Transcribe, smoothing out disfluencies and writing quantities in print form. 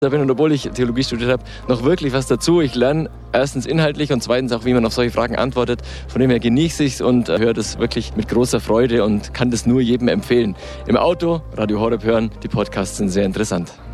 Da bin und obwohl ich Theologie studiert habe, noch wirklich was dazu. Ich lerne erstens inhaltlich und zweitens auch, wie man auf solche Fragen antwortet. Von dem her genieße ich es und höre das wirklich mit großer Freude und kann das nur jedem empfehlen. Im Auto, Radio Horeb hören, die Podcasts sind sehr interessant.